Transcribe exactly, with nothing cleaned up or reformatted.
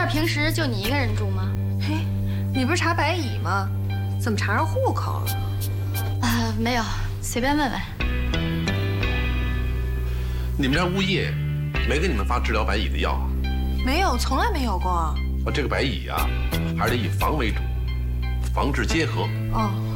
儿平时就你一个人住吗？ 嘿，你不是查白蚁吗？怎么查上户口了？ 啊，没有，随便问问。 你们家物业没给你们发治疗白蚁的药啊？ 没有，从来没有过。 啊，这个白蚁啊，还是得以防为主，防治结合。 哦。